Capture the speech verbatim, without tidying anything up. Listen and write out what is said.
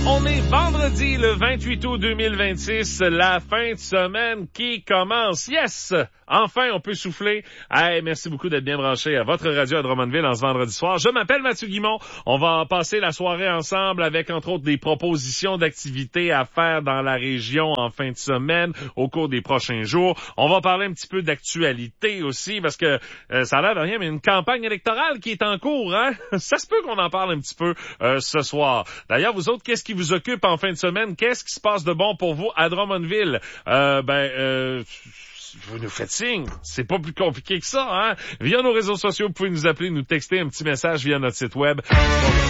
On est vendredi le vingt-huit août deux mille vingt-six, la fin de semaine qui commence. Yes! Enfin, on peut souffler. Hey, merci beaucoup d'être bien branché à votre radio à Drummondville en ce vendredi soir. Je m'appelle Mathieu Guimont. On va passer la soirée ensemble avec, entre autres, des propositions d'activités à faire dans la région en fin de semaine au cours des prochains jours. On va parler un petit peu d'actualité aussi parce que euh, ça a l'air de rien, mais une campagne électorale qui est en cours, hein? Ça se peut qu'on en parle un petit peu euh, ce soir. D'ailleurs, vous autres, qu'est-ce qui vous occupe en fin de semaine? Qu'est-ce qui se passe de bon pour vous à Drummondville? Euh, ben, euh... vous nous faites signe. C'est pas plus compliqué que ça, hein? Via nos réseaux sociaux, vous pouvez nous appeler, nous texter un petit message via notre site web.